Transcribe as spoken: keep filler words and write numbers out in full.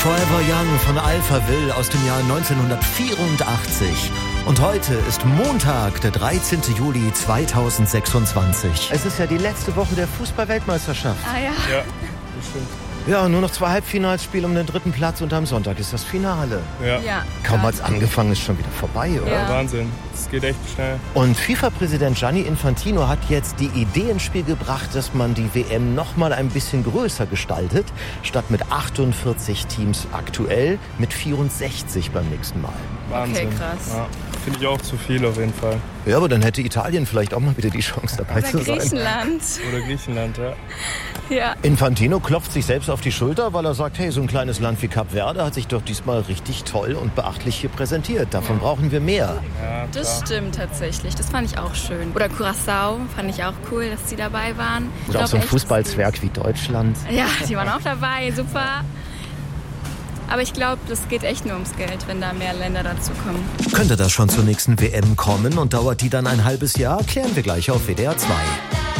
Forever Young von Alphaville aus dem Jahr neunzehnhundertvierundachtzig. Und heute ist Montag, der dreizehnten Juli zweitausendsechsundzwanzig. Es ist ja die letzte Woche der Fußball-Weltmeisterschaft. Ah ja. Ja, das stimmt. Ja, nur noch zwei Halbfinalspiele um den dritten Platz und am Sonntag ist das Finale. Ja, Ja. Kaum hat's angefangen, ist schon wieder vorbei, oder? Ja. Wahnsinn. Es geht echt schnell. Und FIFA-Präsident Gianni Infantino hat jetzt die Idee ins Spiel gebracht, dass man die W M noch mal ein bisschen größer gestaltet. Statt mit achtundvierzig Teams aktuell, mit vierundsechzig beim nächsten Mal. Wahnsinn. Okay, krass. Ja, finde ich auch zu viel auf jeden Fall. Ja, aber dann hätte Italien vielleicht auch mal wieder die Chance dabei Oder zu sein. Griechenland. Oder Griechenland, ja. Ja. Infantino klopft sich selbst auf die Schulter, weil er sagt, hey, so ein kleines Land wie Kap Verde hat sich doch diesmal richtig toll und beachtlich hier präsentiert. Davon brauchen wir mehr. Ja, Das klar. stimmt tatsächlich. Das fand ich auch schön. Oder Curaçao fand ich auch cool, dass die dabei waren. Ich Oder auch glaub so ein echt, Fußballzwerg wie Deutschland. dass die- Ja, die waren auch dabei. Super. Aber ich glaube, das geht echt nur ums Geld, wenn da mehr Länder dazu kommen. Könnte das schon zur nächsten W M kommen und dauert die dann ein halbes Jahr? Klären wir gleich auf W D R zwei.